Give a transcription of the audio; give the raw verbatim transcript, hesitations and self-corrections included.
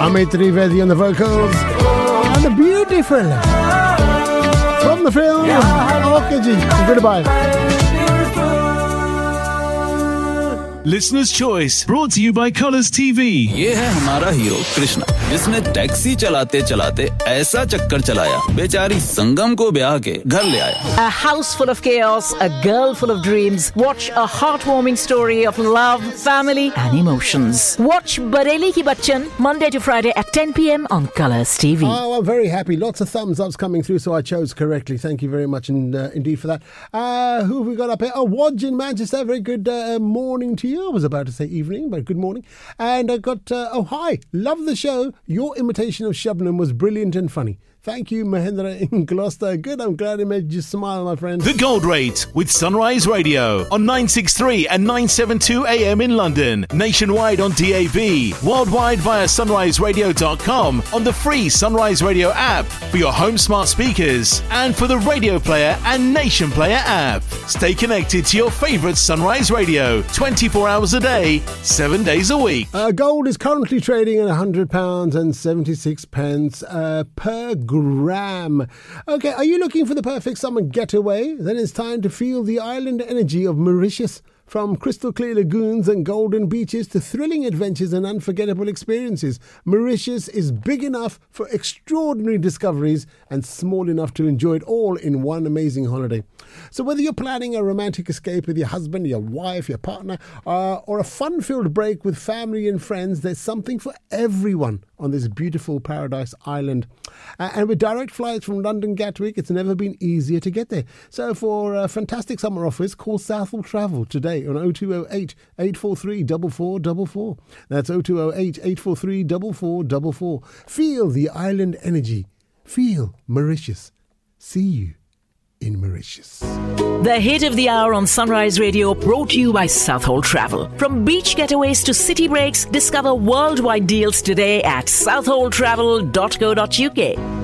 Amit Trivedi on the vocals. And the beautiful from the film. Okay, ji. Goodbye. Listener's Choice brought to you by Colours T V. ये है हमारा hero Krishna, जिसने taxi चलाते चलाते ऐसा चक्कर चलाया बेचारी संगम को ब्याह के घर ले आया. A house full of chaos, a girl full of dreams. Watch a heartwarming story of love, family and emotions. Watch Bareli Ki Bachchan Monday to Friday at ten p.m. on Colours T V. Oh, I'm very happy. Lots of thumbs ups coming through, so I chose correctly. Thank you very much in, uh, indeed for that. Uh, who have we got up here? Oh, Wodge in Manchester. Very good uh, morning to you. I was about to say evening, but good morning. And I got, uh, oh, hi. Love the show. Your imitation of Shabnam was brilliant and funny. Thank you, Mahendra in Gloucester. Good, I'm glad it made you smile, my friend. The Gold Rate with Sunrise Radio on nine sixty-three and nine seventy-two A M in London. Nationwide on D A B. Worldwide via sunrise radio dot com on the free Sunrise Radio app for your home smart speakers and for the Radio Player and Nation Player app. Stay connected to your favourite Sunrise Radio twenty-four hours a day, seven days a week. Uh, gold is currently trading at one hundred pounds and seventy-six pence uh, per gram. Okay, are you looking for the perfect summer getaway? Then it's time to feel the island energy of Mauritius. From crystal clear lagoons and golden beaches to thrilling adventures and unforgettable experiences, Mauritius is big enough for extraordinary discoveries and small enough to enjoy it all in one amazing holiday. So whether you're planning a romantic escape with your husband, your wife, your partner, uh, or a fun-filled break with family and friends, there's something for everyone on this beautiful paradise island. Uh, and with direct flights from London Gatwick, it's never been easier to get there. So for uh, fantastic summer offers, call Southall Travel today on oh two oh eight, eight four three, four four four four. That's oh two oh eight, eight four three, four four four four. Feel the island energy. Feel Mauritius. See you in Mauritius. The hit of the hour on Sunrise Radio brought to you by Southall Travel. From beach getaways to city breaks, discover worldwide deals today at southall travel dot co dot uk.